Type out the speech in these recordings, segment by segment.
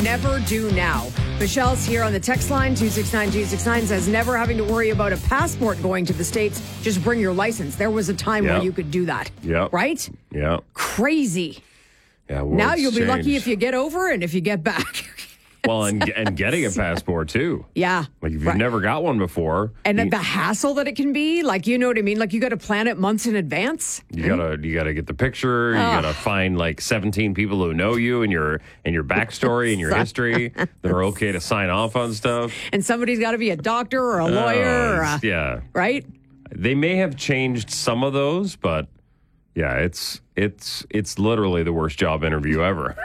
never do now. Michelle's here on the text line, 269-269, says never having to worry about a passport going to the States. Just bring your license. There was a time where you could do that. Yep. Right? Yeah. Crazy. Yeah. Now you'll be changed. lucky if you get over and if you get back. Well, and getting a passport, too. Yeah. Like, if you've never got one before. And the hassle that it can be, like, you know what I mean? Like, you got to plan it months in advance. You gotta get the picture. You gotta find like 17 people who know you and your backstory and your history that are okay to sign off on stuff. And somebody's got to be a doctor or a lawyer. Yeah. Right? They may have changed some of those, but yeah, it's literally the worst job interview ever.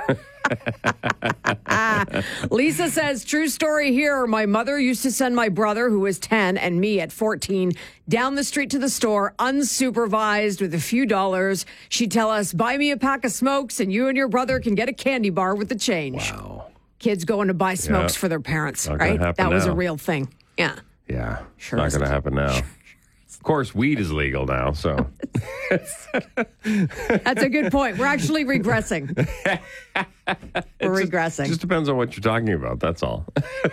Lisa says, true story here. My mother used to send my brother, who was 10, and me at 14, down the street to the store, unsupervised, with a few dollars. She'd tell us, buy me a pack of smokes, and you and your brother can get a candy bar with the change. Wow. Kids going to buy smokes for their parents, Not gonna right? happen That was a now. real thing. Yeah. Yeah. Sure Not isn't. going to happen now. Of course, weed is legal now, so. That's a good point. We're actually regressing. We're regressing. Just depends on what you're talking about, that's all.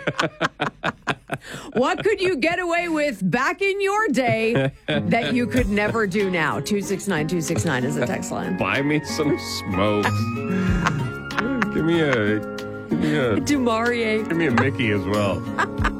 What could you get away with back in your day that you could never do now? 269-269 is the text line. Buy me some smokes. Give me a Du Maurier. Mickey as well.